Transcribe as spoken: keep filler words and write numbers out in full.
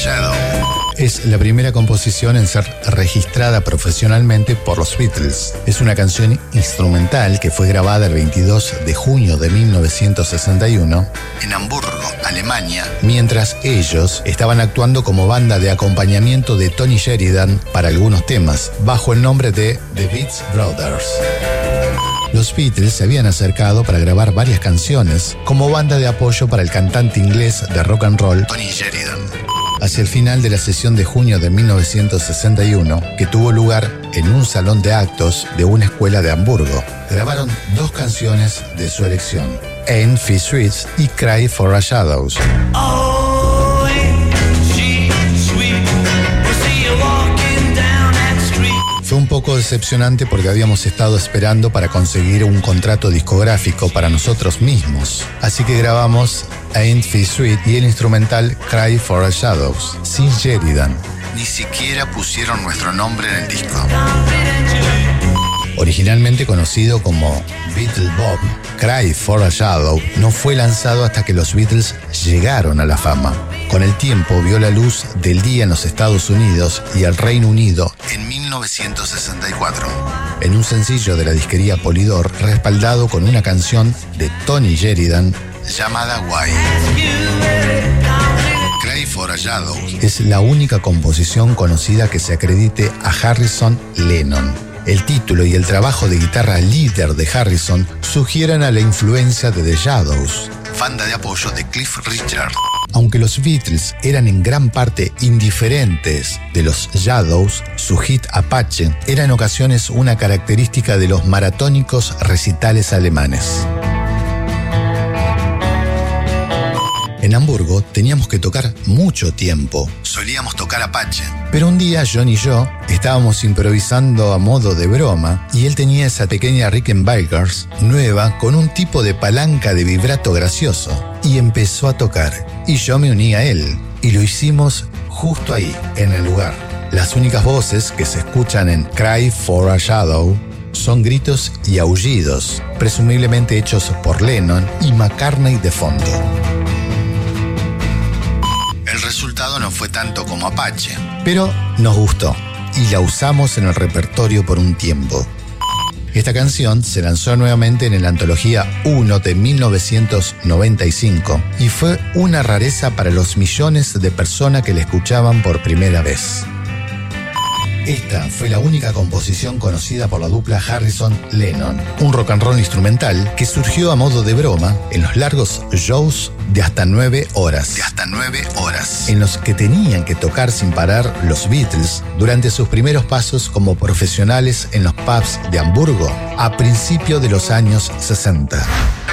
Shadow. Es la primera composición en ser registrada profesionalmente por los Beatles. Es una canción instrumental que fue grabada el veintidós de junio de mil novecientos sesenta y uno en Hamburgo, Alemania, mientras ellos estaban actuando como banda de acompañamiento de Tony Sheridan para algunos temas, bajo el nombre de The Beats Brothers. Los Beatles se habían acercado para grabar varias canciones como banda de apoyo para el cantante inglés de rock and roll Tony Sheridan. Hacia el final de la sesión de junio de mil novecientos sesenta y uno, que tuvo lugar en un salón de actos de una escuela de Hamburgo, grabaron dos canciones de su elección, Ain't Fee Streets y Cry for a Shadows. Oh, she sweet. We'll see you walking down that street. Fue un poco decepcionante porque habíamos estado esperando para conseguir un contrato discográfico para nosotros mismos. Así que grabamos Ain't Fee Street y el instrumental Cry for a Shadows, sin Sheridan. Ni siquiera pusieron nuestro nombre en el disco. Originalmente conocido como Beatle Bob, Cry for a Shadow no fue lanzado hasta que los Beatles llegaron a la fama. Con el tiempo vio la luz del día en los Estados Unidos y el Reino Unido en mil novecientos sesenta y cuatro. En un sencillo de la disquería Polydor, respaldado con una canción de Tony Sheridan llamada Why. Cry for a Shadow es la única composición conocida que se acredite a Harrison Lennon. El título y el trabajo de guitarra líder de Harrison sugieren a la influencia de The Shadows, banda de apoyo de Cliff Richard. Aunque los Beatles eran en gran parte indiferentes de los Shadows, su hit Apache era en ocasiones una característica de los maratónicos recitales alemanes. En Hamburgo teníamos que tocar mucho tiempo. Solíamos tocar Apache. Pero un día John y yo estábamos improvisando a modo de broma y él tenía esa pequeña Rickenbacker nueva con un tipo de palanca de vibrato gracioso y empezó a tocar. Y yo me uní a él y lo hicimos justo ahí, en el lugar. Las únicas voces que se escuchan en Cry for a Shadow son gritos y aullidos, presumiblemente hechos por Lennon y McCartney de fondo. El resultado no fue tanto como Apache, pero nos gustó y la usamos en el repertorio por un tiempo. Esta canción se lanzó nuevamente en la antología uno de mil novecientos noventa y cinco y fue una rareza para los millones de personas que la escuchaban por primera vez. Esta fue la única composición conocida por la dupla Harrison-Lennon, un rock and roll instrumental que surgió a modo de broma en los largos shows de hasta nueve horas. De hasta nueve horas. En los que tenían que tocar sin parar los Beatles durante sus primeros pasos como profesionales en los pubs de Hamburgo a principios de los años sesenta.